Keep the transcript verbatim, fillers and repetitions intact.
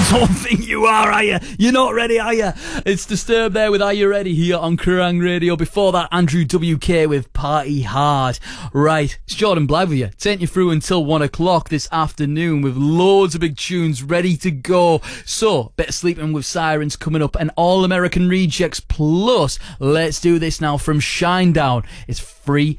don't think you are, are you? You're not ready, are you? It's Disturbed there with Are You Ready here on Kerrang Radio. Before that, Andrew W K with Party Hard. Right, it's Jordan Blythe with you, taking you through until one o'clock this afternoon with loads of big tunes ready to go. So, bit of Sleeping with Sirens coming up and All American Rejects, plus Let's Do This Now from Shinedown. It's free